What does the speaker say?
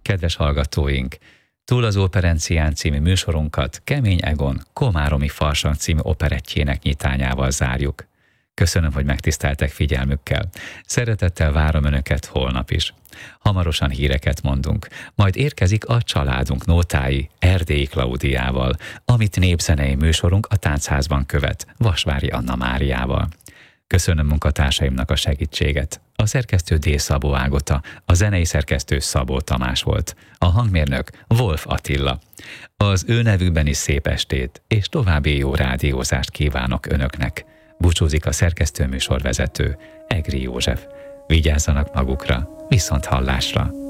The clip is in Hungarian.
Kedves hallgatóink, Túl az Operencián című műsorunkat Kemény Egon Komáromi Farsang című operettjének nyitányával zárjuk. Köszönöm, hogy megtiszteltek figyelmükkel. Szeretettel várom Önöket holnap is. Hamarosan híreket mondunk, majd érkezik a családunk nótái Erdélyi Klaudiával, amit népzenei műsorunk a Táncházban követ Vasvári Anna Máriával. Köszönöm munkatársaimnak a segítséget. A szerkesztő D. Szabó Ágota, a zenei szerkesztő Szabó Tamás volt, a hangmérnök Wolf Attila. Az ő nevükben is szép estét és további jó rádiózást kívánok Önöknek. Búcsúzik a szerkesztő műsorvezető, Egri József. Vigyázzanak magukra, viszont hallásra!